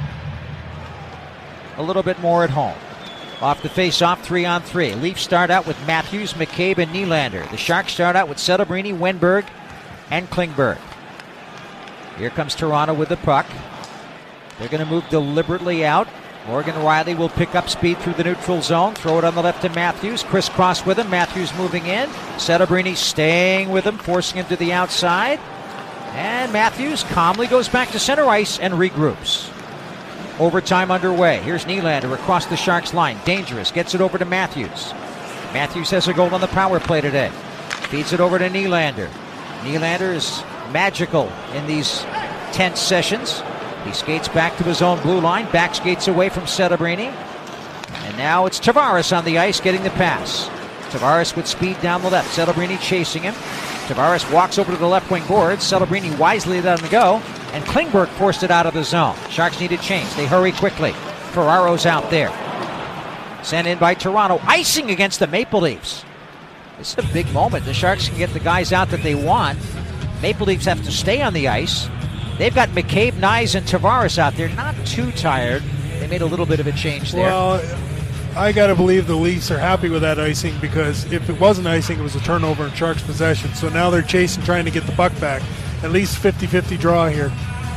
a little bit more at home. Off the face-off, 3-on-3. Leafs start out with Matthews, McCabe, and Nylander. The Sharks start out with Setterbrini, Wenberg, and Klingberg. Here comes Toronto with the puck. They're going to move deliberately out. Morgan Rielly will pick up speed through the neutral zone. Throw it on the left to Matthews. Crisscross with him. Matthews moving in. Setterbrini staying with him, forcing him to the outside. And Matthews calmly goes back to center ice and regroups. Overtime underway. Here's Nylander across the Sharks line. Dangerous. Gets it over to Matthews. Matthews has a goal on the power play today. Feeds it over to Nylander. Nylander is magical in these tense sessions. He skates back to his own blue line. Back skates away from Setterbrini. And now it's Tavares on the ice getting the pass. Tavares with speed down the left. Setterbrini chasing him. Tavares walks over to the left wing boards. Setterbrini wisely let him go. And Klingberg forced it out of the zone. Sharks need a change. They hurry quickly. Ferraro's out there. Sent in by Toronto. Icing against the Maple Leafs. This is a big moment. The Sharks can get the guys out that they want. Maple Leafs have to stay on the ice. They've got McCabe, Nyes, and Tavares out there. Not too tired. They made a little bit of a change there. Well, I got to believe the Leafs are happy with that icing, because if it wasn't icing, it was a turnover in Sharks' possession. So now they're chasing, trying to get the puck back. At least 50-50 draw here.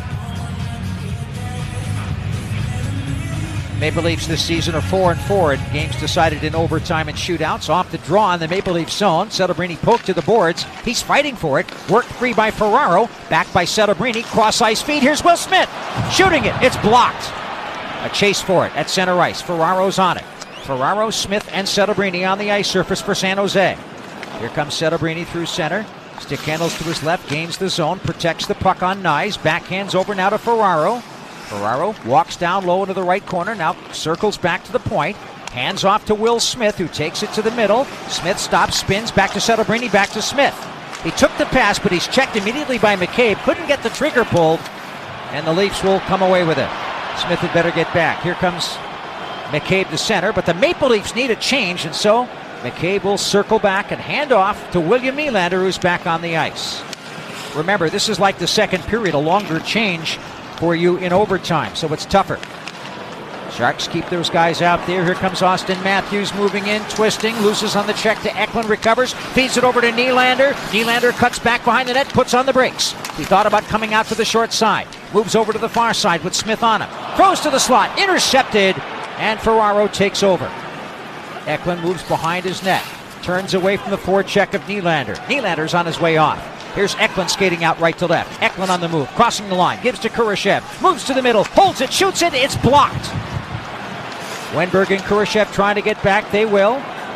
Maple Leafs this season are 4-4 in games decided in overtime and shootouts. Off the draw in the Maple Leafs zone. Setterbrini poked to the boards. He's fighting for it. Worked free by Ferraro. Back by Setterbrini. Cross ice feed. Here's Will Smith. Shooting it. It's blocked. A chase for it at center ice. Ferraro's on it. Ferraro, Smith, and Setterbrini on the ice surface for San Jose. Here comes Setterbrini through center. Stick handles to his left. Gains the zone. Protects the puck on Nyes. Backhands over now to Ferraro. Ferraro walks down low into the right corner, now circles back to the point. Hands off to Will Smith, who takes it to the middle. Smith stops, spins, back to Setterbrini, back to Smith. He took the pass, but he's checked immediately by McCabe. Couldn't get the trigger pulled, and the Leafs will come away with it. Smith had better get back. Here comes McCabe to center, but the Maple Leafs need a change, and so McCabe will circle back and hand off to William Nylander, who's back on the ice. Remember, this is like the second period, a longer change for you in overtime, so it's tougher. Sharks keep those guys out there. Here comes Austin Matthews moving in, twisting, loses on the check to Eklund, recovers, feeds it over to Nylander. Nylander cuts back behind the net, puts on the brakes. He thought about coming out to the short side. Moves over to the far side with Smith on him. Throws to the slot, intercepted, and Ferraro takes over. Eklund moves behind his net, turns away from the forecheck of Nylander. Nylander's on his way off. Here's Eklund skating out right to left. Eklund on the move, crossing the line, gives to Kurashev, moves to the middle, holds it, shoots it, it's blocked. Wenberg and Kurashev trying to get back, they will.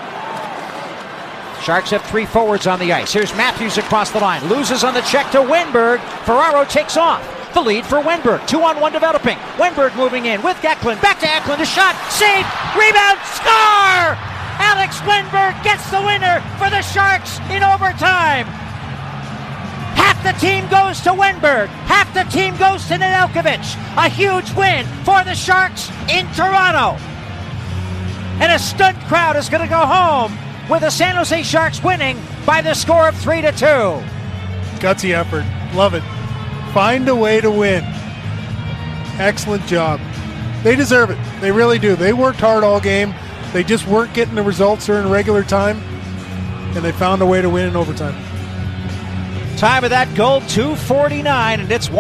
Sharks have 3 forwards on the ice. Here's Matthews across the line, loses on the check to Wenberg. Ferraro takes off. The lead for Wenberg, 2-on-1 developing. Wenberg moving in with Eklund, back to Eklund, a shot, save, rebound, score! Alex Wenberg gets the winner for the Sharks in overtime. the team goes to Wenberg. Half the team goes to Nedeljkovic. A huge win for the Sharks in Toronto. And a stunned crowd is going to go home with the San Jose Sharks winning by the score of 3-2. Gutsy effort. Love it. Find a way to win. Excellent job. They deserve it. They really do. They worked hard all game. They just weren't getting the results during regular time, and they found a way to win in overtime. Time of that goal, 2:49, and it's